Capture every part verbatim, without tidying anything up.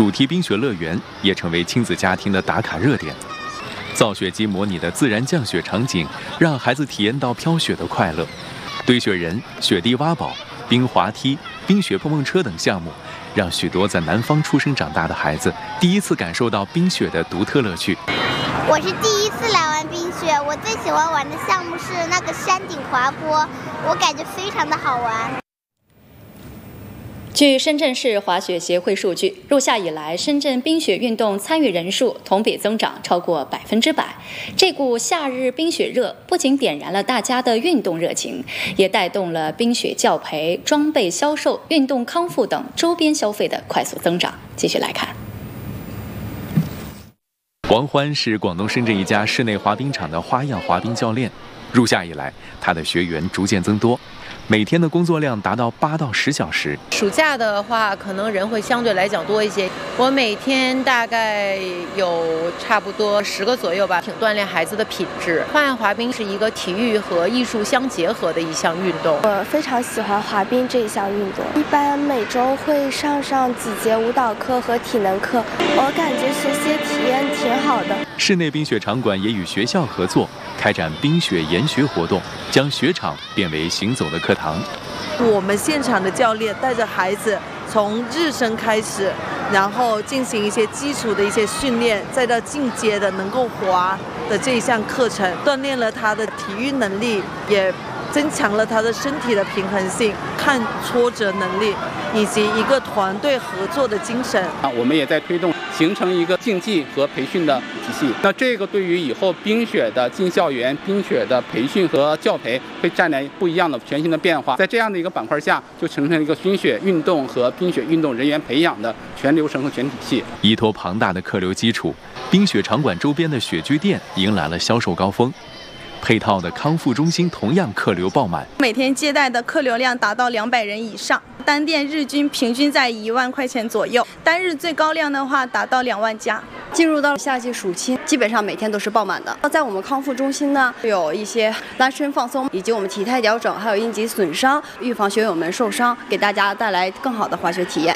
主题冰雪乐园也成为亲子家庭的打卡热点。造雪机模拟的自然降雪场景，让孩子体验到飘雪的快乐。堆雪人、雪地挖宝、冰滑梯、冰雪碰碰车等项目，让许多在南方出生长大的孩子第一次感受到冰雪的独特乐趣。 我是第一次来玩冰雪，我最喜欢玩的项目是那个山顶滑坡，我感觉非常的好玩。 据深圳市滑雪协会数据，入夏以来，深圳冰雪运动参与人数同比增长超过百分之百。这股夏日冰雪热不仅点燃了大家的运动热情，也带动了冰雪教培、装备销售、运动康复等周边消费的快速增长。继续来看。 王欢是广东深圳一家室内滑冰场的花样滑冰教练。入夏以来，他的学员逐渐增多，每天的工作量达到八到十小时。 暑假的话，可能人会相对来讲多一些。我每天大概有差不多十个左右吧，挺锻炼孩子的品质。花样滑冰是一个体育和艺术相结合的一项运动。 我非常喜欢滑冰这一项运动，一般每周会上上几节舞蹈课和体能课，我感觉学习体验挺好的。 室内冰雪场馆也与学校合作，开展冰雪研学活动，将雪场变为行走的课堂。 我们现场的教练带着孩子从日升开始，然后进行一些基础的一些训练，再到进阶的能够滑的这一项课程，锻炼了他的体育能力，也增强了他的身体的平衡性、抗挫折能力，以及一个团队合作的精神。 啊，我们也在推动形成一个竞技和培训的体系。那这个对于以后冰雪的进校园、冰雪的培训和教培会带来不一样的全新的变化。在这样的一个板块下，就形成一个冰雪运动和冰雪运动人员培养的全流程和全体系。 依托庞大的客流基础，冰雪场馆周边的雪具店迎来了销售高峰。配套的康复中心同样客流爆满， 每天接待的客流量达到两百人以上，单店日均平均在一万块钱左右，单日最高量的话达到两万加。 进入到夏季暑期，基本上每天都是爆满的。在我们康复中心呢，有一些拉伸放松，以及我们体态调整，还有应急损伤，预防学友们受伤，给大家带来更好的滑雪体验。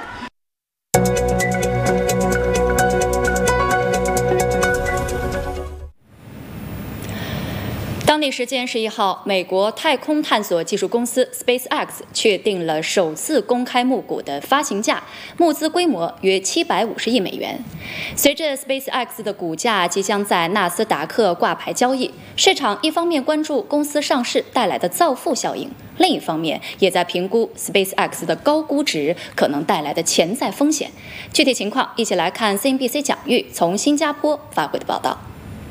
当地时间十一号，美国太空探索技术公司 SpaceX 确定了首次公开募股的发行价，募资规模约七百五十亿美元。随着 SpaceX 的股价即将在纳斯达克挂牌交易，市场一方面关注公司上市带来的造富效应，另一方面也在评估 SpaceX 的高估值可能带来的潜在风险。具体情况，一起来看 C N B C 蒋玉从新加坡发回的报道。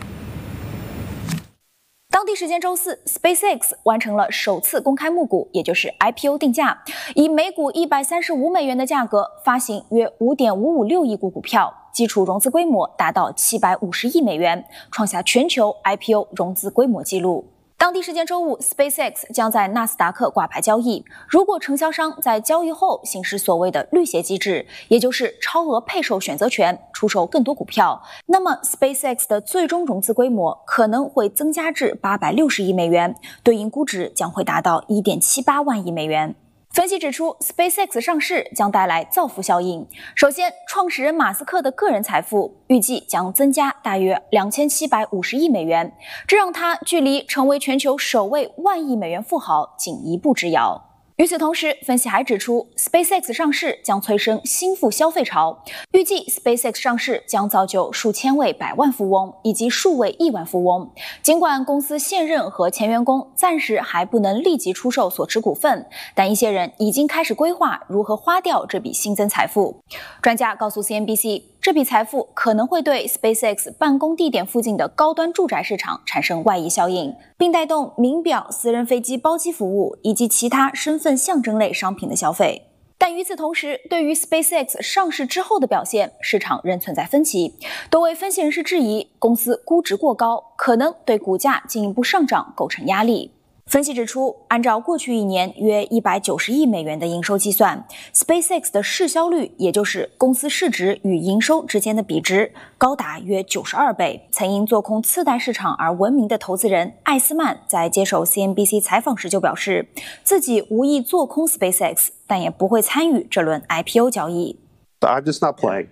当地时间周四 ，SpaceX 完成了首次公开募股，也就是 I P O 定价，以每股一百三十五美元的价格发行约 五点五五六亿股股票，基础融资规模达到七百五十亿美元，创下全球 I P O 融资规模纪录。当地时间周五 ，SpaceX 将在纳斯达克挂牌交易。如果承销商在交易后行使所谓的绿鞋机制，也就是超额配售选择权，出售更多股票，那么 SpaceX 的最终融资规模可能会增加至八百六十亿美元，对应估值将会达到 一点七八万亿美元。分析指出 ，SpaceX 上市将带来造富效应。首先，创始人马斯克的个人财富预计将增加大约两千七百五十亿美元，这让他距离成为全球首位万亿美元富豪仅一步之遥。与此同时，分析还指出 ，SpaceX 上市将催生新富消费潮。预计 SpaceX 上市将造就数千位百万富翁以及数位亿万富翁。尽管公司现任和前员工暂时还不能立即出售所持股份，但一些人已经开始规划如何花掉这笔新增财富。专家告诉 C N B C， 这笔财富可能会对 SpaceX 办公地点附近的高端住宅市场产生外溢效应，并带动名表、私人飞机包机服务以及其他身份象征类商品的消费。但与此同时，对于 SpaceX 上市之后的表现，市场仍存在分歧。多位分析人士质疑，公司估值过高，可能对股价进一步上涨构成压力。分析指出，按照过去一年约一百九十亿美元的营收计算， SpaceX 的市销率，也就是公司市值与营收之间的比值，高达约九十二倍。曾因做空次贷市场而闻名的投资人艾斯曼在接受 C N B C 采访时就表示，自己无意做空 SpaceX， 但也不会参与这轮 I P O 交易。 I'm just not playing.